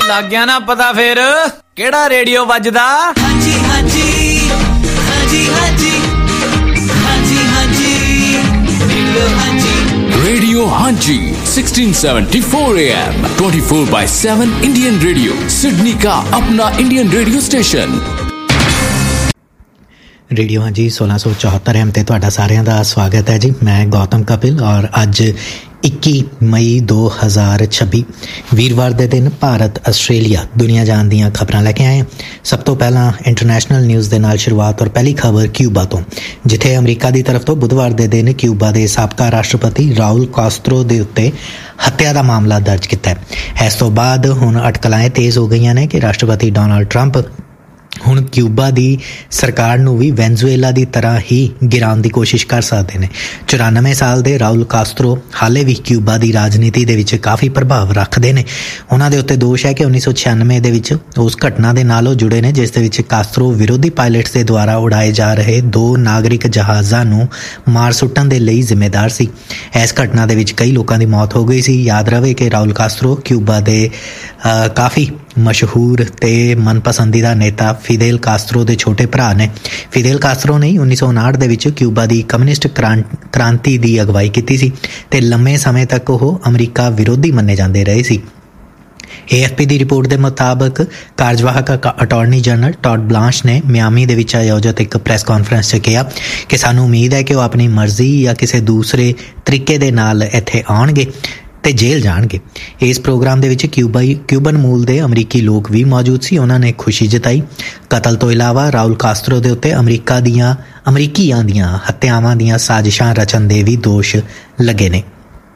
ਲੱਗ ਗਿਆ ਨਾ ਪਤਾ ਫਿਰ ਕਿਹੜਾ ਰੇਡੀਓ ਵੱਜਦਾ? ਹਾਂਜੀ ਹਾਂਜੀ ਹਾਂਜੀ ਹਾਂਜੀ ਹਾਂਜੀ ਹਾਂਜੀ Radio Hanji 1674 AM 24/7 Indian Radio Sydney का अपना इंडियन रेडियो स्टेशन। रेडियो हाँजी 1674 AM ਤੇ ਤੁਹਾਡਾ ਸਾਰਿਆਂ ਦਾ ਸਵਾਗਤ ਹੈ ਜੀ। ਮੈਂ ਗੌਤਮ ਕਪਿਲ ਔਰ ਅੱਜ 21 ਮਈ 2026 ਵੀਰਵਾਰ ਦੇ ਦਿਨ ਭਾਰਤ ਆਸਟ੍ਰੇਲੀਆ ਦੁਨੀਆ ਜਾਣ ਦੀਆਂ ਖਬਰਾਂ ਲੈ ਕੇ ਆਏ। ਸਭ ਤੋਂ ਪਹਿਲਾਂ ਇੰਟਰਨੈਸ਼ਨਲ ਨਿਊਜ਼ ਦੇ ਨਾਲ ਸ਼ੁਰੂਆਤ ਔਰ ਪਹਿਲੀ ਖਬਰ ਕਿਊਬਾ ਤੋਂ, ਜਿੱਥੇ ਅਮਰੀਕਾ ਦੀ ਤਰਫ ਤੋਂ ਬੁੱਧਵਾਰ ਦੇ ਦਿਨ ਕਿਊਬਾ ਦੇ ਸਾਬਕਾ ਰਾਸ਼ਟਰਪਤੀ ਰਾਉਲ ਕਾਸਤਰੋ ਦੇ ਉੱਤੇ ਹੱਤਿਆ ਦਾ ਮਾਮਲਾ ਦਰਜ ਕੀਤਾ ਹੈ। ਇਸ ਤੋਂ ਬਾਅਦ ਹੁਣ ਅਟਕਲਾਂ ਤੇਜ਼ ਹੋ ਗਈਆਂ ਨੇ ਕਿ ਰਾਸ਼ਟਰਪਤੀ ਡੋਨਾਲਡ ਟਰੰਪ ਹੁਣ ਕਿਊਬਾ ਦੀ ਸਰਕਾਰ ਨੂੰ ਵੀ ਵੈਨਜ਼ੂਏਲਾ ਦੀ ਤਰ੍ਹਾਂ ਹੀ ਗਿਰਾਉਣ ਦੀ ਕੋਸ਼ਿਸ਼ ਕਰ ਸਕਦੇ ਨੇ। 94 ਸਾਲ ਦੇ ਰਾਉਲ ਕਾਸਤਰੋ ਹਾਲੇ ਵੀ ਕਿਊਬਾ ਦੀ ਰਾਜਨੀਤੀ ਦੇ ਵਿੱਚ ਕਾਫੀ ਪ੍ਰਭਾਵ ਰੱਖਦੇ ਨੇ। ਉਹਨਾਂ ਦੇ ਉੱਤੇ ਦੋਸ਼ ਹੈ ਕਿ 1996 ਦੇ ਵਿੱਚ ਉਸ ਘਟਨਾ ਦੇ ਨਾਲ ਉਹ ਜੁੜੇ ਨੇ ਜਿਸ ਦੇ ਵਿੱਚ ਕਾਸਤਰੋ ਵਿਰੋਧੀ ਪਾਇਲਟਸ ਦੇ ਦੁਆਰਾ ਉਡਾਏ ਜਾ ਰਹੇ 2 ਨਾਗਰਿਕ ਜਹਾਜ਼ਾਂ ਨੂੰ ਮਾਰ ਸੁੱਟਣ ਦੇ ਲਈ ਜ਼ਿੰਮੇਦਾਰ ਸੀ। ਇਸ ਘਟਨਾ ਦੇ ਵਿੱਚ ਕਈ ਲੋਕਾਂ ਦੀ ਮੌਤ ਹੋ ਗਈ ਸੀ। ਯਾਦ ਰਵੇ ਕਿ ਰਾਉਲ ਕਾਸਤਰੋ ਕਿਊਬਾ ਦੇ ਕਾਫੀ ਮਸ਼ਹੂਰ ਤੇ ਮਨਪਸੰਦੀਦਾ ਨੇਤਾ ਫਿਦੇਲ ਕਾਸਤਰੋ ਦੇ ਛੋਟੇ ਭਰਾ ਨੇ। ਫਿਦੇਲ ਕਾਸਤਰੋ ਨੇ 1959 ਦੇ ਵਿੱਚ ਕਿਊਬਾ ਦੀ ਕਮਿਊਨਿਸਟ ਕ੍ਰਾਂਤੀ ਦੀ ਅਗਵਾਈ ਕੀਤੀ ਸੀ ਤੇ ਲੰਮੇ ਸਮੇਂ ਤੱਕ ਉਹ ਅਮਰੀਕਾ ਵਿਰੋਧੀ ਮੰਨੇ ਜਾਂਦੇ ਰਹੇ ਸੀ। AFP ਦੀ ਰਿਪੋਰਟ ਦੇ ਮੁਤਾਬਕ ਕਾਰਜਵਾਹਕ ਅਟਾਰਨੀ ਜਨਰਲ ਟੌਡ ਬਲਾਂਸ਼ ਨੇ ਮਿਆਮੀ ਦੇ ਵਿੱਚ ਆਯੋਜਿਤ ਇੱਕ ਪ੍ਰੈਸ ਕਾਨਫਰੰਸ 'ਚ ਕਿਹਾ ਕਿ ਸਾਨੂੰ ਉਮੀਦ ਹੈ ਕਿ ਉਹ ਆਪਣੀ ਮਰਜ਼ੀ ਜਾਂ ਕਿਸੇ ਦੂਸਰੇ ਤਰੀਕੇ ਦੇ ਨਾਲ ਇੱਥੇ ਆਉਣਗੇ ਤੇ ਜੇਲ੍ਹ ਜਾਣਗੇ। ਇਸ ਪ੍ਰੋਗਰਾਮ ਦੇ ਵਿੱਚ ਕਿਊਬਨ ਮੂਲ ਦੇ ਅਮਰੀਕੀ ਲੋਕ ਵੀ ਮੌਜੂਦ ਸੀ। ਉਹਨਾਂ ਨੇ ਖੁਸ਼ੀ ਜਤਾਈ। ਕਤਲ ਤੋਂ ਇਲਾਵਾ ਰਾਉਲ ਕਾਸਤਰੋ ਦੇ ਉੱਤੇ ਅਮਰੀਕੀਆਂ ਦੀਆਂ ਹੱਤਿਆਵਾਂ ਦੀਆਂ ਸਾਜ਼ਿਸ਼ਾਂ ਰਚਣ ਦੇ ਵੀ ਦੋਸ਼ ਲੱਗੇ ਨੇ।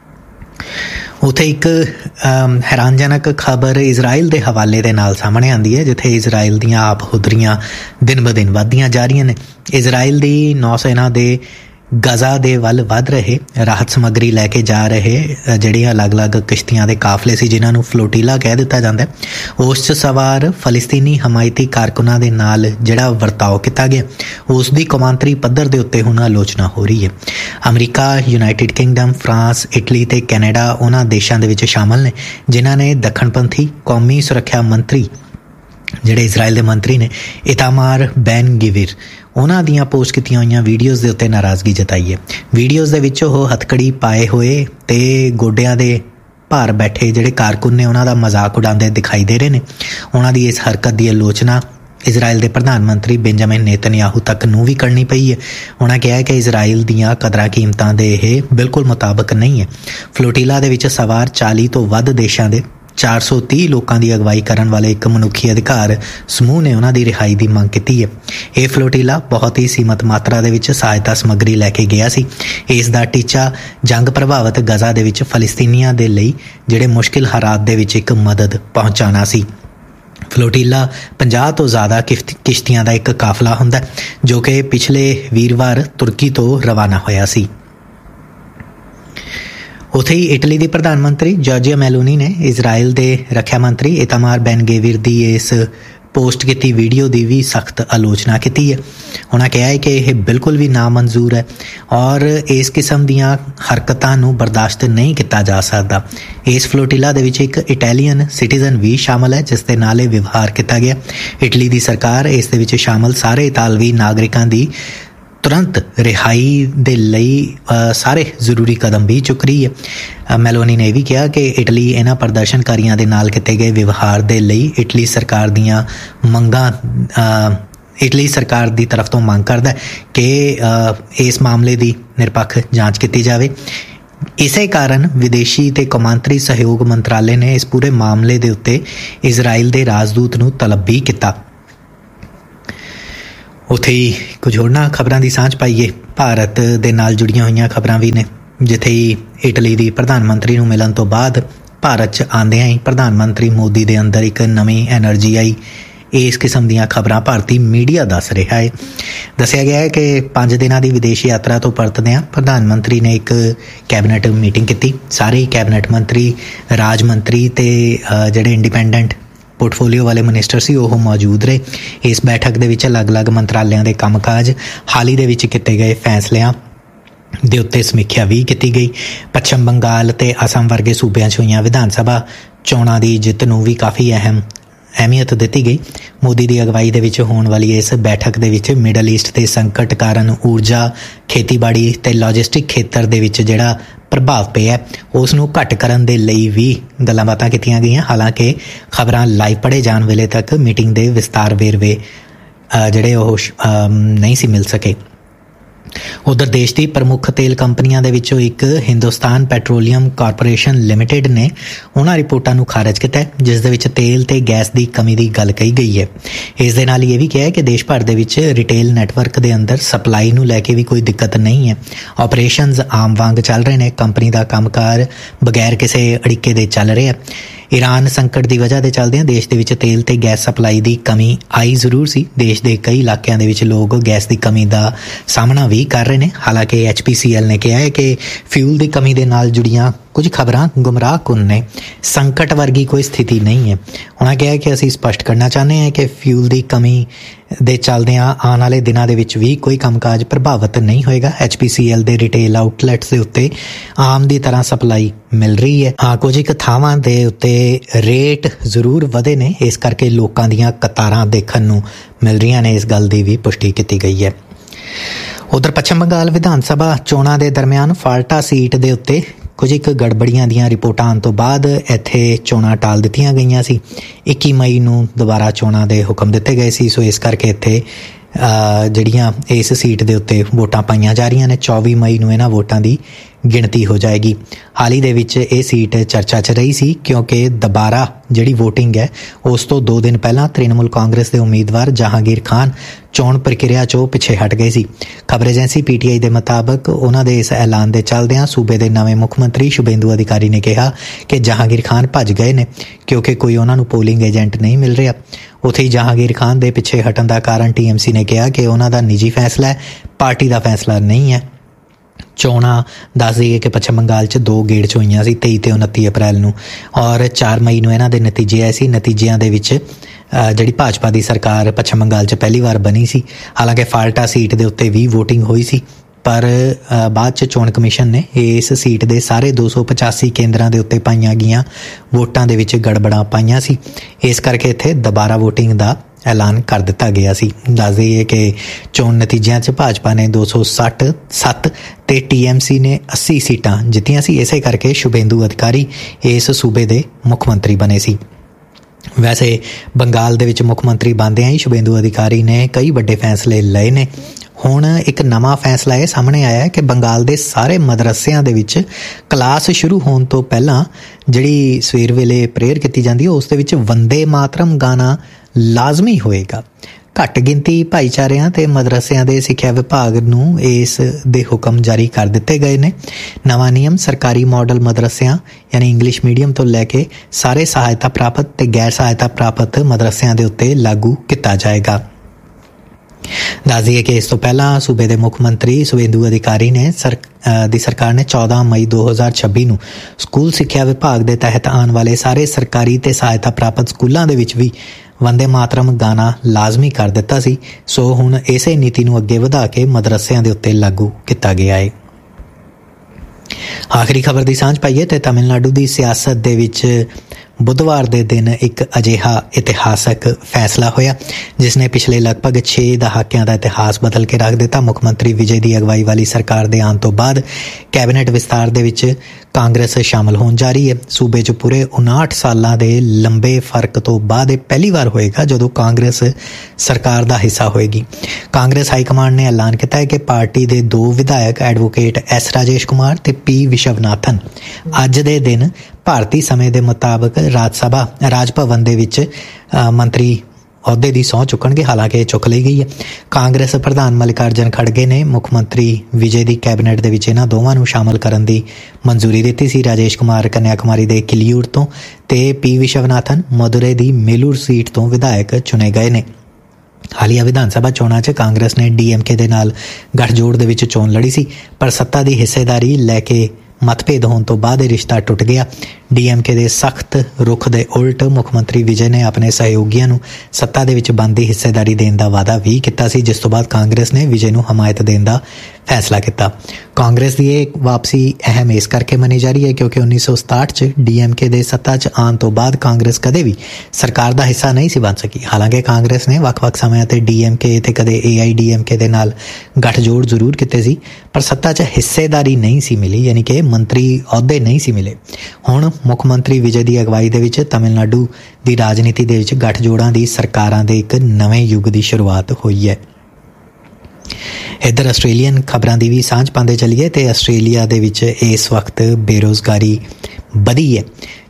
ਉੱਥੇ ਇੱਕ ਹੈਰਾਨਜਨਕ ਖਬਰ ਇਜ਼ਰਾਈਲ ਦੇ ਹਵਾਲੇ ਦੇ ਨਾਲ ਸਾਹਮਣੇ ਆਉਂਦੀ ਹੈ, ਜਿੱਥੇ ਇਜ਼ਰਾਈਲ ਦੀਆਂ ਆਪਹੁਦਰੀਆਂ ਦਿਨ ਬ ਦਿਨ ਵੱਧਦੀਆਂ ਜਾ ਰਹੀਆਂ ਨੇ। ਇਜ਼ਰਾਈਲ ਦੀ ਨੌਸੈਨਾ ਦੇ ਗਜ਼ਾ ਦੇ ਵੱਲ ਵੱਧ ਰਹੇ ਰਾਹਤ ਸਮੱਗਰੀ ਲੈ ਕੇ ਜਾ ਰਹੇ ਜਿਹੜੀਆਂ ਅਲੱਗ-ਅਲੱਗ ਕਿਸ਼ਤੀਆਂ ਦੇ ਕਾਫਲੇ ਸੀ, ਜਿਨ੍ਹਾਂ ਨੂੰ ਫਲੋਟੀਲਾ ਕਹਿ ਦਿੱਤਾ ਜਾਂਦਾ, ਉਸ 'ਚ ਸਵਾਰ ਫਲਸਤੀਨੀ ਹਮਾਇਤੀ ਕਾਰਕੁਨਾਂ ਦੇ ਨਾਲ ਜਿਹੜਾ ਵਰਤਾਓ ਕੀਤਾ ਗਿਆ, ਉਸ ਦੀ ਕੌਮਾਂਤਰੀ ਪੱਧਰ ਦੇ ਉੱਤੇ ਹੁਣ ਆਲੋਚਨਾ ਹੋ ਰਹੀ ਹੈ। America, United Kingdom, France, Italy ਤੇ ਕੈਨੇਡਾ ਉਹਨਾਂ ਦੇਸ਼ਾਂ ਦੇ ਵਿੱਚ ਸ਼ਾਮਲ ਨੇ ਜਿਨ੍ਹਾਂ ਨੇ ਦੱਖਣਪੰਥੀ ਕੌਮੀ ਸੁਰੱਖਿਆ ਮੰਤਰੀ ਜਿਹੜੇ ਇਜ਼ਰਾਈਲ ਦੇ ਮੰਤਰੀ ਨੇ ਇਤਾਮਾਰ ਬੈਨ ਗਿਵਿਰ, ਉਹਨਾਂ ਦੀਆਂ ਪੋਸਟ ਕੀਤੀਆਂ ਹੋਈਆਂ ਵੀਡੀਓਜ਼ ਦੇ ਉੱਤੇ ਨਾਰਾਜ਼ਗੀ ਜਤਾਈ ਹੈ। ਵੀਡੀਓਜ਼ ਦੇ ਵਿੱਚ ਉਹ ਹੱਥਕੜੀ ਪਾਏ ਹੋਏ ਤੇ ਗੋਡਿਆਂ ਦੇ ਭਾਰ ਬੈਠੇ ਜਿਹੜੇ ਕਾਰਕੁਨ ਨੇ ਉਹਨਾਂ ਦਾ ਮਜ਼ਾਕ ਉਡਾਉਂਦੇ ਦਿਖਾਈ ਦੇ ਰਹੇ ਨੇ। ਉਹਨਾਂ ਦੀ ਇਸ ਹਰਕਤ ਦੀ ਆਲੋਚਨਾ ਇਜ਼ਰਾਈਲ ਦੇ ਪ੍ਰਧਾਨ ਮੰਤਰੀ ਬੈਂਜਾਮਿਨ ਨੇਤਨਯਾਹੂ ਤੱਕ ਨੂੰ ਵੀ ਕਰਨੀ ਪਈ ਹੈ। ਉਹਨਾਂ ਕਿਹਾ ਕਿ ਇਜ਼ਰਾਈਲ ਦੀਆਂ ਕਦਰਾਂ ਕੀਮਤਾਂ ਦੇ ਇਹ ਬਿਲਕੁਲ ਮੁਤਾਬਕ ਨਹੀਂ ਹੈ। ਫਲੋਟੀਲਾ ਦੇ ਵਿੱਚ ਸਵਾਰ 40 ਤੋਂ ਵੱਧ ਦੇਸ਼ਾਂ ਦੇ 430 ਲੋਕਾਂ ਦੀ ਅਗਵਾਈ ਕਰਨ ਵਾਲੇ ਇੱਕ ਮਨੁੱਖੀ ਅਧਿਕਾਰ ਸਮੂਹ ਨੇ ਉਹਨਾਂ ਦੀ ਰਿਹਾਈ ਦੀ ਮੰਗ ਕੀਤੀ ਹੈ। ਇਹ ਫਲੋਟੀਲਾ ਬਹੁਤ ਹੀ ਸੀਮਤ ਮਾਤਰਾ ਦੇ ਵਿੱਚ ਸਹਾਇਤਾ ਸਮੱਗਰੀ ਲੈ ਕੇ ਗਿਆ ਸੀ। ਇਸ ਦਾ ਟੀਚਾ ਜੰਗ ਪ੍ਰਭਾਵਿਤ ਗਜ਼ਾ ਦੇ ਵਿੱਚ ਫਲਸਤੀਨੀਆਂ ਦੇ ਲਈ ਜਿਹੜੇ ਮੁਸ਼ਕਿਲ ਹਾਲਾਤ ਦੇ ਵਿੱਚ ਇੱਕ ਮਦਦ ਪਹੁੰਚਾਉਣਾ ਸੀ। ਫਲੋਟੀਲਾ 50 ਤੋਂ ਜ਼ਿਆਦਾ ਕਿਸ਼ਤੀਆਂ ਦਾ ਇੱਕ ਕਾਫਲਾ ਹੁੰਦਾ ਜੋ ਕਿ ਪਿਛਲੇ ਵੀਰਵਾਰ ਤੁਰਕੀ ਤੋਂ ਰਵਾਨਾ ਹੋਇਆ ਸੀ। ਉੱਥੇ ਹੀ ਇਟਲੀ ਦੀ ਪ੍ਰਧਾਨ ਮੰਤਰੀ ਜਾਰਜੀਆ ਮੈਲੋਨੀ ਨੇ ਇਜ਼ਰਾਈਲ ਦੇ ਰੱਖਿਆ ਮੰਤਰੀ ਇਤਾਮਾਰ ਬੈਨ ਗੇਵਿਰ ਦੀ ਇਸ ਪੋਸਟ ਕੀਤੀ ਵੀਡੀਓ ਦੀ ਵੀ ਸਖਤ ਆਲੋਚਨਾ ਕੀਤੀ ਹੈ। ਉਹਨਾਂ ਕਿਹਾ ਹੈ ਕਿ ਇਹ ਬਿਲਕੁਲ ਵੀ ਨਾਮਨਜ਼ੂਰ ਹੈ ਔਰ ਇਸ ਕਿਸਮ ਦੀਆਂ ਹਰਕਤਾਂ ਨੂੰ ਬਰਦਾਸ਼ਤ ਨਹੀਂ ਕੀਤਾ ਜਾ ਸਕਦਾ। ਇਸ ਫਲੋਟੀਲਾ ਦੇ ਵਿੱਚ ਇੱਕ ਇਟਾਲੀਅਨ ਸਿਟੀਜ਼ਨ ਵੀ ਸ਼ਾਮਲ ਹੈ ਜਿਸ ਦੇ ਨਾਲ ਇਹ ਵਿਵਹਾਰ ਕੀਤਾ ਗਿਆ। ਇਟਲੀ ਦੀ ਸਰਕਾਰ ਇਸ ਦੇ ਵਿੱਚ ਸ਼ਾਮਲ ਸਾਰੇ ਇਤਾਲਵੀ ਨਾਗਰਿਕਾਂ ਦੀ ਤੁਰੰਤ ਰਿਹਾਈ ਦੇ ਲਈ ਸਾਰੇ ਜ਼ਰੂਰੀ ਕਦਮ ਵੀ ਚੁੱਕ ਰਹੀ ਹੈ। ਮੈਲੋਨੀ ਨੇ ਇਹ ਵੀ ਕਿਹਾ ਕਿ ਇਟਲੀ ਇਹਨਾਂ ਪ੍ਰਦਰਸ਼ਨਕਾਰੀਆਂ ਦੇ ਨਾਲ ਕੀਤੇ ਗਏ ਵਿਵਹਾਰ ਦੇ ਲਈ ਇਟਲੀ ਸਰਕਾਰ ਦੀ ਤਰਫ ਤੋਂ ਮੰਗ ਕਰਦਾ ਕਿ ਇਸ ਮਾਮਲੇ ਦੀ ਨਿਰਪੱਖ ਜਾਂਚ ਕੀਤੀ ਜਾਵੇ। ਇਸੇ ਕਾਰਨ ਵਿਦੇਸ਼ੀ ਤੇ ਕੌਮਾਂਤਰੀ ਸਹਿਯੋਗ ਮੰਤਰਾਲੇ ਨੇ ਇਸ ਪੂਰੇ ਮਾਮਲੇ ਦੇ ਉੱਤੇ ਇਜ਼ਰਾਈਲ ਦੇ ਰਾਜਦੂਤ ਨੂੰ ਤਲਬ ਵੀ ਕੀਤਾ। ਉੱਥੇ ਹੀ ਕੁਝ ਹੋਰਨਾਂ ਖਬਰਾਂ ਦੀ ਸਾਂਝ ਪਾਈਏ। ਭਾਰਤ ਦੇ ਨਾਲ ਜੁੜੀਆਂ ਹੋਈਆਂ ਖਬਰਾਂ ਵੀ ਨੇ, ਜਿੱਥੇ ਹੀ ਇਟਲੀ ਦੀ ਪ੍ਰਧਾਨ ਮੰਤਰੀ ਨੂੰ ਮਿਲਣ ਤੋਂ ਬਾਅਦ ਭਾਰਤ 'ਚ ਆਉਂਦਿਆਂ ਹੀ ਪ੍ਰਧਾਨ ਮੰਤਰੀ ਮੋਦੀ ਦੇ ਅੰਦਰ ਇੱਕ ਨਵੀਂ ਐਨਰਜੀ ਆਈ। ਇਸ ਕਿਸਮ ਦੀਆਂ ਖਬਰਾਂ ਭਾਰਤੀ ਮੀਡੀਆ ਦੱਸ ਰਿਹਾ ਹੈ। ਦੱਸਿਆ ਗਿਆ ਹੈ ਕਿ 5 ਦਿਨਾਂ ਦੀ ਵਿਦੇਸ਼ ਯਾਤਰਾ ਤੋਂ ਪਰਤਦਿਆਂ ਪ੍ਰਧਾਨ ਮੰਤਰੀ ਨੇ ਇੱਕ ਕੈਬਨਿਟ ਮੀਟਿੰਗ ਕੀਤੀ। ਸਾਰੇ ਕੈਬਨਿਟ ਮੰਤਰੀ, ਰਾਜ ਮੰਤਰੀ ਤੇ ਜਿਹੜੇ ਇੰਡੀਪੈਂਡੈਂਟ ਪੋਰਟਫੋਲੀਓ ਵਾਲੇ ਮਿਨਿਸਟਰ ਸੀ ਉਹ ਮੌਜੂਦ ਰਹੇ। ਇਸ ਬੈਠਕ ਦੇ ਵਿੱਚ ਅਲੱਗ-ਅਲੱਗ ਮੰਤਰਾਲਿਆਂ ਦੇ ਕੰਮਕਾਜ, ਹਾਲ ਹੀ ਦੇ ਵਿੱਚ ਕੀਤੇ ਗਏ ਫੈਸਲਿਆਂ ਦੇ ਉੱਤੇ ਸਮੀਖਿਆ ਵੀ ਕੀਤੀ ਗਈ। ਪੱਛਮ ਬੰਗਾਲ ਅਤੇ ਅਸਮ ਵਰਗੇ ਸੂਬਿਆਂ 'ਚ ਹੋਈਆਂ ਵਿਧਾਨ ਸਭਾ ਚੋਣਾਂ ਦੀ ਜਿੱਤ ਨੂੰ ਵੀ ਕਾਫੀ ਅਹਿਮੀਅਤ ਦਿੱਤੀ ਗਈ। ਮੋਦੀ ਦੀ ਅਗਵਾਈ ਦੇ ਵਿੱਚ ਹੋਣ ਵਾਲੀ ਇਸ ਬੈਠਕ ਦੇ ਵਿੱਚ ਮਿਡਲ ਈਸਟ ਦੇ ਸੰਕਟ ਕਾਰਨ ਊਰਜਾ, ਖੇਤੀਬਾੜੀ ਅਤੇ ਲੌਜਿਸਟਿਕ ਖੇਤਰ ਦੇ ਵਿੱਚ ਜਿਹੜਾ ਪ੍ਰਭਾਵ ਪਿਆ ਉਸ ਨੂੰ ਘੱਟ ਕਰਨ ਦੇ ਲਈ ਵੀ ਗੱਲਾਂ ਬਾਤਾਂ ਕੀਤੀਆਂ ਗਈਆਂ। ਹਾਲਾਂਕਿ ਖਬਰਾਂ ਲਾਈਵ ਪੜ੍ਹੇ ਜਾਣ ਵੇਲੇ ਤੱਕ ਮੀਟਿੰਗ ਦੇ ਵਿਸਤਾਰ ਵੇਰਵੇ ਜਿਹੜੇ ਉਹ ਨਹੀਂ ਸੀ ਮਿਲ ਸਕੇ। ਉਧਰ ਦੇਸ਼ ਦੀ ਪ੍ਰਮੁੱਖ ਤੇਲ ਕੰਪਨੀਆਂ ਦੇ ਵਿੱਚੋਂ ਇੱਕ ਹਿੰਦੁਸਤਾਨ ਪੈਟਰੋਲੀਅਮ ਕਾਰਪੋਰੇਸ਼ਨ ਲਿਮਿਟਿਡ ਨੇ ਉਹਨਾਂ ਰਿਪੋਰਟਾਂ ਨੂੰ ਖਾਰਜ ਕੀਤਾ ਜਿਸ ਦੇ ਵਿੱਚ ਤੇਲ ਤੇ ਗੈਸ ਦੀ ਕਮੀ ਦੀ ਗੱਲ ਕਹੀ ਗਈ ਹੈ। ਇਸ ਦੇ ਨਾਲ ਹੀ ਇਹ ਵੀ ਕਿਹਾ ਹੈ ਕਿ ਦੇਸ਼ ਭਰ ਦੇ ਵਿੱਚ ਰਿਟੇਲ ਨੈਟਵਰਕ ਦੇ ਅੰਦਰ ਸਪਲਾਈ ਨੂੰ ਲੈ ਕੇ ਵੀ ਕੋਈ ਦਿੱਕਤ ਨਹੀਂ ਹੈ। ਆਪਰੇਸ਼ਨਸ ਆਮ ਵਾਂਗ ਚੱਲ ਰਹੇ ਨੇ। ਕੰਪਨੀ ਦਾ ਕੰਮਕਾਰ ਬਗੈਰ ਕਿਸੇ ਅੜਿੱਕੇ ਦੇ ਚੱਲ ਰਿਹਾ। ਈਰਾਨ ਸੰਕਟ ਦੀ ਵਜ੍ਹਾ ਦੇ ਚੱਲਦਿਆਂ ਦੇਸ਼ ਦੇ ਵਿੱਚ ਤੇਲ ਤੇ ਗੈਸ ਸਪਲਾਈ ਦੀ ਕਮੀ ਆਈ ਜ਼ਰੂਰ ਸੀ। ਦੇਸ਼ ਦੇ ਕਈ ਇਲਾਕਿਆਂ ਦੇ ਵਿੱਚ ਲੋਕ ਗੈਸ ਦੀ ਕਮੀ ਦਾ ਸਾਹਮਣਾ ਵੀ ਕਰ ਰਹੇ ਨੇ। ਹਾਲਾਂਕਿ HPCL ਨੇ ਕਿਹਾ ਹੈ ਕਿ ਫਿਊਲ ਦੀ ਕਮੀ ਦੇ ਨਾਲ ਜੁੜੀਆਂ ਕੁਝ ਖਬਰਾਂ ਗੁੰਮਰਾਹਕੁਨ ਨੇ। ਸੰਕਟ ਵਰਗੀ ਕੋਈ ਸਥਿਤੀ ਨਹੀਂ ਹੈ। ਉਹਨਾਂ ਕਿਹਾ ਕਿ ਅਸੀਂ ਸਪਸ਼ਟ ਕਰਨਾ ਚਾਹੁੰਦੇ ਹਾਂ ਕਿ ਫਿਊਲ ਦੀ ਕਮੀ ਦੇ ਚੱਲਦਿਆਂ ਆਉਣ ਵਾਲੇ ਦਿਨਾਂ ਦੇ ਵਿੱਚ ਵੀ ਕੋਈ ਕੰਮਕਾਜ ਪ੍ਰਭਾਵਿਤ ਨਹੀਂ ਹੋਏਗਾ। HPCL ਦੇ ਰਿਟੇਲ ਆਊਟਲੈਟਸ ਦੇ ਉੱਤੇ ਆਮ ਦੀ ਤਰ੍ਹਾਂ ਸਪਲਾਈ ਮਿਲ ਰਹੀ ਹੈ। ਹਾਂ, ਕੁਝ ਇੱਕ ਥਾਵਾਂ ਦੇ ਉੱਤੇ ਰੇਟ ਜ਼ਰੂਰ ਵਧੇ ਨੇ, ਇਸ ਕਰਕੇ ਲੋਕਾਂ ਦੀਆਂ ਕਤਾਰਾਂ ਦੇਖਣ ਨੂੰ ਮਿਲ ਰਹੀਆਂ ਨੇ। ਇਸ ਗੱਲ ਦੀ ਵੀ ਪੁਸ਼ਟੀ ਕੀਤੀ ਗਈ ਹੈ। ਉਧਰ ਪੱਛਮ ਬੰਗਾਲ ਵਿਧਾਨ ਸਭਾ ਚੋਣਾਂ ਦੇ ਦਰਮਿਆਨ ਫਾਲਟਾ ਸੀਟ ਦੇ ਉੱਤੇ ਕੁਝ ਇੱਕ ਗੜਬੜੀਆਂ ਦੀਆਂ ਰਿਪੋਰਟਾਂ ਆਉਣ ਤੋਂ ਬਾਅਦ ਇੱਥੇ ਚੋਣਾਂ ਟਾਲ ਦਿੱਤੀਆਂ ਗਈਆਂ ਸੀ। 21 ਮਈ ਨੂੰ ਦੁਬਾਰਾ ਚੋਣਾਂ ਦੇ ਹੁਕਮ ਦਿੱਤੇ ਗਏ ਸੀ। ਸੋ ਇਸ ਕਰਕੇ ਇੱਥੇ ਜਿਹੜੀਆਂ ਇਸ ਸੀਟ ਦੇ ਉੱਤੇ ਵੋਟਾਂ ਪਾਈਆਂ ਜਾ ਰਹੀਆਂ ਨੇ। 24 ਮਈ ਨੂੰ ਇਹਨਾਂ ਵੋਟਾਂ ਦੀ ਗਿਣਤੀ ਹੋ ਜਾਏਗੀ। ਹਾਲ ਹੀ ਦੇ ਵਿੱਚ ਇਹ ਸੀਟ ਚਰਚਾ 'ਚ ਰਹੀ ਸੀ ਕਿਉਂਕਿ ਦੁਬਾਰਾ ਜਿਹੜੀ ਵੋਟਿੰਗ ਹੈ ਉਸ ਤੋਂ 2 ਦਿਨ ਪਹਿਲਾਂ ਤ੍ਰਿਣਮੂਲ ਕਾਂਗਰਸ ਦੇ ਉਮੀਦਵਾਰ ਜਹਾਂਗੀਰ ਖਾਨ ਚੋਣ ਪ੍ਰਕਿਰਿਆ 'ਚੋਂ ਪਿੱਛੇ ਹਟ ਗਏ ਸੀ। ਖਬਰ ਏਜੰਸੀ PTI ਦੇ ਮੁਤਾਬਕ ਉਹਨਾਂ ਦੇ ਇਸ ਐਲਾਨ ਦੇ ਚੱਲਦਿਆਂ ਸੂਬੇ ਦੇ ਨਵੇਂ ਮੁੱਖ ਮੰਤਰੀ ਸ਼ੁਭੇਂਦੂ ਅਧਿਕਾਰੀ ਨੇ ਕਿਹਾ ਕਿ ਜਹਾਂਗੀਰ ਖਾਨ ਭੱਜ ਗਏ ਨੇ ਕਿਉਂਕਿ ਕੋਈ ਉਹਨਾਂ ਨੂੰ ਪੋਲਿੰਗ ਏਜੰਟ ਨਹੀਂ ਮਿਲ ਰਿਹਾ। ਉੱਥੇ ਹੀ ਜਹਾਂਗੀਰ ਖਾਨ ਦੇ ਪਿੱਛੇ ਹਟਣ ਦਾ ਕਾਰਨ TMC ਨੇ ਕਿਹਾ ਕਿ ਉਹਨਾਂ ਦਾ ਨਿੱਜੀ ਫੈਸਲਾ ਹੈ, ਪਾਰਟੀ ਦਾ ਫੈਸਲਾ ਨਹੀਂ ਹੈ। ਚੋਣਾਂ ਦੱਸ ਦਈਏ ਕਿ ਪੱਛਮ ਬੰਗਾਲ 'ਚ 2 ਗੇੜ 'ਚ ਹੋਈਆਂ ਸੀ, 23 ਤੇ 29 ਅਪ੍ਰੈਲ ਨੂੰ, ਔਰ 4 ਮਈ ਨੂੰ ਇਹਨਾਂ ਦੇ ਨਤੀਜੇ ਆਏ ਸੀ। ਨਤੀਜਿਆਂ ਦੇ ਵਿੱਚ ਜਿਹੜੀ ਭਾਜਪਾ ਦੀ ਸਰਕਾਰ ਪੱਛਮ ਬੰਗਾਲ 'ਚ ਪਹਿਲੀ ਵਾਰ ਬਣੀ ਸੀ। ਹਾਲਾਂਕਿ ਫਾਲਟਾ ਸੀਟ ਦੇ ਉੱਤੇ ਵੀ ਵੋਟਿੰਗ ਹੋਈ ਸੀ, ਪਰ ਬਾਅਦ 'ਚ ਚੋਣ ਕਮਿਸ਼ਨ ਨੇ ਇਸ ਸੀਟ ਦੇ ਸਾਰੇ 285 ਕੇਂਦਰਾਂ ਦੇ ਉੱਤੇ ਪਾਈਆਂ ਗਈਆਂ ਵੋਟਾਂ ਦੇ ਵਿੱਚ ਗੜਬੜਾਂ ਪਾਈਆਂ ਸੀ। ਇਸ ਕਰਕੇ ਇੱਥੇ ਦੁਬਾਰਾ ਵੋਟਿੰਗ ਦਾ ਐਲਾਨ ਕਰ ਦਿੱਤਾ ਗਿਆ ਸੀ। ਦੱਸ ਦਈਏ ਕਿ ਚੋਣ ਨਤੀਜਿਆਂ 'ਚ ਭਾਜਪਾ ਨੇ 267 ਤੇ TMC ਨੇ 80 ਸੀਟਾਂ ਜਿੱਤੀਆਂ ਸੀ। ਇਸੇ ਕਰਕੇ ਸ਼ੁਭੇਂਦੂ ਅਧਿਕਾਰੀ ਇਸ ਸੂਬੇ ਦੇ ਮੁੱਖ ਮੰਤਰੀ ਬਣੇ ਸੀ। ਵੈਸੇ ਬੰਗਾਲ ਦੇ ਵਿੱਚ ਮੁੱਖ ਮੰਤਰੀ ਬਣਦਿਆਂ ਹੀ ਸ਼ੁਭੇਂਦੂ ਅਧਿਕਾਰੀ ਨੇ ਕਈ ਵੱਡੇ ਫੈਸਲੇ ਲਏ ਨੇ। ਹੁਣ ਇੱਕ ਨਵਾਂ ਫੈਸਲਾ ਇਹ ਸਾਹਮਣੇ ਆਇਆ ਕਿ ਬੰਗਾਲ ਦੇ ਸਾਰੇ ਮਦਰਸਿਆਂ ਦੇ ਵਿੱਚ ਕਲਾਸ ਸ਼ੁਰੂ ਹੋਣ ਤੋਂ ਪਹਿਲਾਂ ਜਿਹੜੀ ਸਵੇਰ ਵੇਲੇ ਪ੍ਰੇਅਰ ਕੀਤੀ ਜਾਂਦੀ ਹੈ ਉਸ ਦੇ ਵਿੱਚ ਵੰਦੇ ਮਾਤਰਮ ਗਾਣਾ ਲਾਜ਼ਮੀ ਹੋਏਗਾ। ਘੱਟ ਗਿਣਤੀ ਭਾਈਚਾਰਿਆਂ ਤੇ ਮਦਰਸਿਆਂ ਦੇ ਸਿੱਖਿਆ ਵਿਭਾਗ ਨੂੰ ਇਸ ਦੇ ਹੁਕਮ ਜਾਰੀ ਕਰ ਦਿੱਤੇ ਗਏ ਨੇ। ਨਵਾਂ ਨਿਯਮ ਸਰਕਾਰੀ ਮਾਡਲ ਮਦਰਸਿਆਂ ਯਾਨੀ ਇੰਗਲਿਸ਼ ਮੀਡੀਅਮ ਤੋਂ ਲੈ ਕੇ ਸਾਰੇ ਸਹਾਇਤਾ ਪ੍ਰਾਪਤ ਤੇ ਗੈਰ ਸਹਾਇਤਾ ਪ੍ਰਾਪਤ ਮਦਰਸਿਆਂ ਦੇ ਉੱਤੇ ਲਾਗੂ ਕੀਤਾ ਜਾਏਗਾ। ਦੱਸ ਦਈਏ ਕਿ ਇਸ ਤੋਂ ਪਹਿਲਾਂ ਸੂਬੇ ਦੇ ਮੁੱਖ ਮੰਤਰੀ ਸ਼ੁਭੇਂਦੂ ਅਧਿਕਾਰੀ ਨੇ ਸਰਕਾਰ ਨੇ 14 ਮਈ 2026 ਨੂੰ ਸਕੂਲ ਸਿੱਖਿਆ ਵਿਭਾਗ ਦੇ ਤਹਿਤ ਆਉਣ ਵਾਲੇ ਸਾਰੇ ਸਰਕਾਰੀ ਤੇ ਸਹਾਇਤਾ ਪ੍ਰਾਪਤ ਸਕੂਲਾਂ ਦੇ ਵਿੱਚ ਵੀ ਵੰਦੇ ਮਾਤਰਮ ਗਾਣਾ ਲਾਜ਼ਮੀ ਕਰ ਦਿੱਤਾ ਸੀ। ਸੋ ਹੁਣ ਇਸੇ ਨੀਤੀ ਨੂੰ ਅੱਗੇ ਵਧਾ ਕੇ ਮਦਰਸਿਆਂ ਦੇ ਉੱਤੇ ਲਾਗੂ ਕੀਤਾ ਗਿਆ ਹੈ। ਆਖਰੀ ਖਬਰ ਦੀ ਸਾਂਝ ਪਾਈਏ ਤੇ ਤਮਿਲਨਾਡੂ ਦੀ ਸਿਆਸਤ ਦੇ ਵਿੱਚ ਬੁੱਧਵਾਰ ਦੇ ਦਿਨ ਇੱਕ ਅਜਿਹਾ ਇਤਿਹਾਸਕ ਫੈਸਲਾ ਹੋਇਆ ਜਿਸ ਨੇ ਪਿਛਲੇ ਲਗਭਗ 6 ਦਹਾਕਿਆਂ ਦਾ ਇਤਿਹਾਸ ਬਦਲ ਕੇ ਰੱਖ ਦਿੱਤਾ। ਮੁੱਖ ਮੰਤਰੀ ਵਿਜੇ ਦੀ ਅਗਵਾਈ ਵਾਲੀ ਸਰਕਾਰ ਦੇ ਆਉਣ ਤੋਂ ਬਾਅਦ ਕੈਬਨਿਟ ਵਿਸਤਾਰ ਦੇ ਵਿੱਚ ਕਾਂਗਰਸ ਸ਼ਾਮਲ ਹੋਣ ਜਾ ਰਹੀ ਹੈ। ਸੂਬੇ 'ਚ ਪੂਰੇ 59 ਸਾਲਾਂ ਦੇ ਲੰਬੇ ਫਰਕ ਤੋਂ ਬਾਅਦ ਇਹ ਪਹਿਲੀ ਵਾਰ ਹੋਏਗਾ ਜਦੋਂ ਕਾਂਗਰਸ ਸਰਕਾਰ ਦਾ ਹਿੱਸਾ ਹੋਏਗੀ। ਕਾਂਗਰਸ ਹਾਈਕਮਾਂਡ ਨੇ ਐਲਾਨ ਕੀਤਾ ਹੈ ਕਿ ਪਾਰਟੀ ਦੇ 2 ਵਿਧਾਇਕ ਐਡਵੋਕੇਟ S ਰਾਜੇਸ਼ ਕੁਮਾਰ ਤੇ P ਵਿਸ਼ਵਨਾਥਨ ਅੱਜ ਦੇ ਦਿਨ ਭਾਰਤੀ ਸਮੇਂ ਦੇ ਮੁਤਾਬਕ ਰਾਜ ਭਵਨ ਦੇ ਵਿੱਚ ਮੰਤਰੀ ਅਹੁਦੇ ਦੀ ਸਹੁੰ ਚੁੱਕਣਗੇ। ਹਾਲਾਂਕਿ ਇਹ ਚੁੱਕ ਲਈ ਗਈ ਹੈ। ਕਾਂਗਰਸ ਪ੍ਰਧਾਨ ਮਲਿਕਾਰਜਨ ਖੜਗੇ ਨੇ ਮੁੱਖ ਮੰਤਰੀ ਵਿਜੇ ਦੀ ਕੈਬਨਿਟ ਦੇ ਵਿੱਚ ਇਹਨਾਂ ਦੋਵਾਂ ਨੂੰ ਸ਼ਾਮਲ ਕਰਨ ਦੀ ਮਨਜ਼ੂਰੀ ਦਿੱਤੀ ਸੀ। ਰਾਜੇਸ਼ ਕੁਮਾਰ ਕੰਨਿਆਕੁਮਾਰੀ ਦੇ ਕਿਲੀਊਰ ਤੋਂ ਤੇ P ਵਿਸ਼ਵਨਾਥਨ ਮਦੁਰਈ ਦੀ ਮੇਲੂਰ ਸੀਟ ਤੋਂ ਵਿਧਾਇਕ ਚੁਣੇ ਗਏ ਨੇ। ਹਾਲੀਆ ਵਿਧਾਨ ਸਭਾ ਚੋਣਾਂ 'ਚ ਕਾਂਗਰਸ ਨੇ DMK ਦੇ ਨਾਲ ਗੱਠਜੋੜ ਦੇ ਵਿੱਚ ਚੋਣ ਲੜੀ ਸੀ, ਪਰ ਸੱਤਾ ਦੀ ਹਿੱਸੇਦਾਰੀ ਲੈ ਕੇ ਮਤਭੇਦ ਹੋਣ ਤੋਂ ਬਾਅਦ ਇਹ ਰਿਸ਼ਤਾ ਟੁੱਟ ਗਿਆ। DMK ਦੇ ਸਖਤ ਰੁਖ ਦੇ ਉਲਟ ਮੁੱਖ ਮੰਤਰੀ ਵਿਜੇ ਨੇ ਆਪਣੇ ਸਹਿਯੋਗੀਆਂ ਨੂੰ ਸੱਤਾ ਦੇ ਵਿੱਚ ਬਣਦੀ ਹਿੱਸੇਦਾਰੀ ਦੇਣ ਦਾ ਵਾਅਦਾ ਵੀ ਕੀਤਾ ਸੀ, ਜਿਸ ਤੋਂ ਬਾਅਦ ਕਾਂਗਰਸ ਨੇ ਵਿਜੇ ਨੂੰ ਹਮਾਇਤ ਦੇਣ ਦਾ ਫੈਸਲਾ ਕੀਤਾ। ਕਾਂਗਰਸ ਦੀ ਇਹ ਵਾਪਸੀ ਅਹਿਮ ਇਸ ਕਰਕੇ ਮੰਨੀ ਜਾ ਰਹੀ ਹੈ ਕਿਉਂਕਿ 1967 'ਚ DMK ਦੇ ਸੱਤਾ 'ਚ ਆਉਣ ਤੋਂ ਬਾਅਦ ਕਾਂਗਰਸ ਕਦੇ ਵੀ ਸਰਕਾਰ ਦਾ ਹਿੱਸਾ ਨਹੀਂ ਸੀ ਬਣ ਸਕੀ। ਹਾਲਾਂਕਿ ਕਾਂਗਰਸ ਨੇ ਵੱਖ-ਵੱਖ ਸਮਿਆਂ 'ਤੇ DMK ਤੇ ਕਦੇ AIDMK ਦੇ ਨਾਲ ਗੱਠਜੋੜ ਜ਼ਰੂਰ ਕੀਤੇ ਸੀ, ਪਰ ਸੱਤਾ 'ਚ ਹਿੱਸੇਦਾਰੀ ਨਹੀਂ ਸੀ ਮਿਲੀ, ਯਾਨੀ ਕਿ ਮੰਤਰੀ ਅਹੁਦੇ ਨਹੀਂ ਸੀ ਮਿਲੇ। ਹੁਣ ਮੁੱਖ ਮੰਤਰੀ ਵਿਜੇ ਦੀ ਅਗਵਾਈ ਦੇ ਵਿੱਚ ਤਮਿਲਨਾਡੂ ਦੀ ਰਾਜਨੀਤੀ ਦੇ ਵਿੱਚ ਗੱਠਜੋੜਾਂ ਦੀ ਸਰਕਾਰਾਂ ਦੇ ਇੱਕ ਨਵੇਂ ਯੁੱਗ ਦੀ ਸ਼ੁਰੂਆਤ ਹੋਈ ਹੈ। ਇੱਧਰ ਆਸਟ੍ਰੇਲੀਅਨ ਖਬਰਾਂ ਦੀ ਵੀ ਸਾਂਝ ਪਾਉਂਦੇ ਚੱਲੀਏ ਤੇ ਆਸਟ੍ਰੇਲੀਆ ਦੇ ਵਿੱਚ ਇਸ ਵਕਤ ਬੇਰੁਜ਼ਗਾਰੀ ਵਧੀ ਹੈ,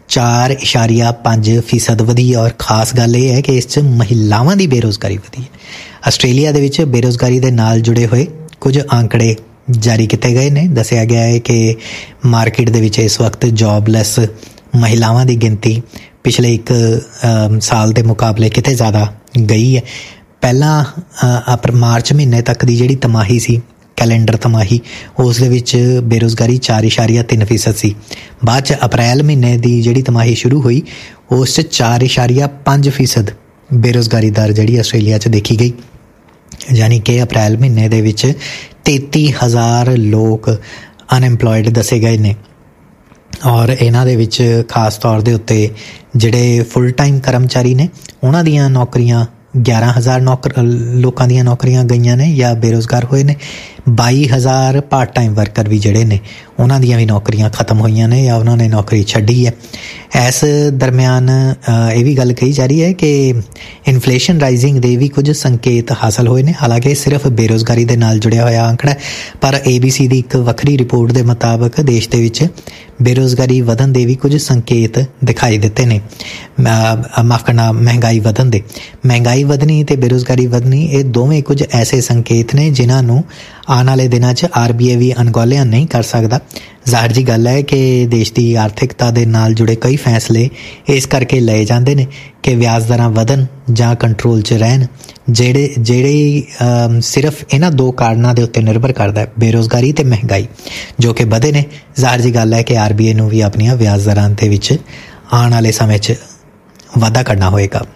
4.5% ਵਧੀ ਹੈ। ਔਰ ਖਾਸ ਗੱਲ ਇਹ ਹੈ ਕਿ ਇਸ 'ਚ ਮਹਿਲਾਵਾਂ ਦੀ ਬੇਰੁਜ਼ਗਾਰੀ ਵਧੀ ਹੈ। ਆਸਟ੍ਰੇਲੀਆ ਦੇ ਵਿੱਚ ਬੇਰੁਜ਼ਗਾਰੀ ਦੇ ਨਾਲ ਜੁੜੇ ਹੋਏ ਕੁਝ ਅੰਕੜੇ ਜਾਰੀ ਕੀਤੇ ਗਏ ਨੇ। ਦੱਸਿਆ ਗਿਆ ਹੈ ਕਿ ਮਾਰਕੀਟ ਦੇ ਵਿੱਚ ਇਸ ਵਕਤ ਜੋਬਲੈਸ ਮਹਿਲਾਵਾਂ ਦੀ ਗਿਣਤੀ ਪਿਛਲੇ ਇੱਕ ਸਾਲ ਦੇ ਮੁਕਾਬਲੇ ਕਿਤੇ ਜ਼ਿਆਦਾ ਗਈ ਹੈ। ਪਹਿਲਾਂ ਮਾਰਚ ਮਹੀਨੇ ਤੱਕ ਦੀ ਜਿਹੜੀ ਤਿਮਾਹੀ ਸੀ, ਕੈਲੰਡਰ ਤਿਮਾਹੀ, ਉਸ ਦੇ ਵਿੱਚ ਬੇਰੁਜ਼ਗਾਰੀ 4.3% ਸੀ। ਬਾਅਦ 'ਚ ਅਪ੍ਰੈਲ ਮਹੀਨੇ ਦੀ ਜਿਹੜੀ ਤਿਮਾਹੀ ਸ਼ੁਰੂ ਹੋਈ ਉਸ 'ਚ 4.5% ਬੇਰੁਜ਼ਗਾਰੀ ਦਰ ਜਿਹੜੀ ਆਸਟ੍ਰੇਲੀਆ 'ਚ ਦੇਖੀ ਗਈ, ਯਾਨੀ ਕਿ ਅਪ੍ਰੈਲ ਮਹੀਨੇ ਦੇ ਵਿੱਚ 33,000 ਲੋਕ ਅਨਐਮਪਲੋਇਡ ਦੱਸੇ ਗਏ ਨੇ। ਔਰ ਇਹਨਾਂ ਦੇ ਵਿੱਚ ਖਾਸ ਤੌਰ ਦੇ ਉੱਤੇ ਜਿਹੜੇ ਫੁੱਲ ਟਾਈਮ ਕਰਮਚਾਰੀ ਨੇ ਉਹਨਾਂ ਦੀਆਂ ਨੌਕਰੀਆਂ 11,000 ਲੋਕਾਂ ਦੀਆਂ ਨੌਕਰੀਆਂ ਗਈਆਂ ਨੇ ਜਾਂ ਬੇਰੁਜ਼ਗਾਰ ਹੋਏ ਨੇ। 22,000 ਪਾਰਟ ਟਾਈਮ ਵਰਕਰ ਵੀ ਜਿਹੜੇ ਨੇ ਉਹਨਾਂ ਦੀਆਂ ਵੀ ਨੌਕਰੀਆਂ ਖਤਮ ਹੋਈਆਂ ਨੇ ਜਾਂ ਉਹਨਾਂ ਨੇ ਨੌਕਰੀ ਛੱਡੀ ਹੈ। ਇਸ ਦਰਮਿਆਨ ਇਹ ਵੀ ਗੱਲ ਕਹੀ ਜਾ ਰਹੀ ਹੈ ਕਿ ਇਨਫਲੇਸ਼ਨ ਰਾਈਜ਼ਿੰਗ ਦੇ ਵੀ ਕੁਝ ਸੰਕੇਤ ਹਾਸਲ ਹੋਏ ਨੇ। ਹਾਲਾਂਕਿ ਇਹ ਸਿਰਫ ਬੇਰੁਜ਼ਗਾਰੀ ਦੇ ਨਾਲ ਜੁੜਿਆ ਹੋਇਆ ਅੰਕੜਾ, ਪਰ ABC ਦੀ ਇੱਕ ਵੱਖਰੀ ਰਿਪੋਰਟ ਦੇ ਮੁਤਾਬਕ ਦੇਸ਼ ਦੇ ਵਿੱਚ ਬੇਰੁਜ਼ਗਾਰੀ ਵਧਣ ਦੇ ਵੀ ਕੁਝ ਸੰਕੇਤ ਦਿਖਾਈ ਦਿੱਤੇ ਨੇ। ਮਾਫ਼ ਕਰਨਾ, ਮਹਿੰਗਾਈ ਵਧਣ ਦੇ। ਮਹਿੰਗਾਈ ਵਧਣੀ ਅਤੇ ਬੇਰੁਜ਼ਗਾਰੀ ਵਧਣੀ ਇਹ ਦੋਵੇਂ ਕੁਝ ਐਸੇ ਸੰਕੇਤ ਨੇ ਜਿਨ੍ਹਾਂ ਨੂੰ ਆਉਣ ਵਾਲੇ ਦਿਨਾਂ 'ਚ RBI ਵੀ ਅਣਗੌਲਿਆ ਨਹੀਂ ਕਰ ਸਕਦਾ। ਜ਼ਾਹਿਰ ਜੀ ਗੱਲ ਹੈ ਕਿ ਦੇਸ਼ ਦੀ ਆਰਥਿਕਤਾ ਦੇ ਨਾਲ ਜੁੜੇ ਕਈ ਫੈਸਲੇ ਇਸ ਕਰਕੇ ਲਏ ਜਾਂਦੇ ਨੇ ਕਿ ਵਿਆਜ ਦਰਾਂ ਵਧਣ ਜਾਂ ਕੰਟਰੋਲ 'ਚ ਰਹਿਣ, ਜਿਹੜੇ ਸਿਰਫ ਇਹਨਾਂ ਦੋ ਕਾਰਨਾਂ ਦੇ ਉੱਤੇ ਨਿਰਭਰ ਕਰਦਾ ਹੈ, ਬੇਰੁਜ਼ਗਾਰੀ ਅਤੇ ਮਹਿੰਗਾਈ, ਜੋ ਕਿ ਵਧੇ ਨੇ। ਜ਼ਾਹਿਰ ਜੀ ਗੱਲ ਹੈ ਕਿ RBI ਨੂੰ ਵੀ ਆਪਣੀਆਂ ਵਿਆਜ ਦਰਾਂ ਦੇ ਵਿੱਚ ਆਉਣ ਵਾਲੇ ਸਮੇਂ 'ਚ ਵਾਧਾ ਕਰਨਾ ਹੋਏਗਾ।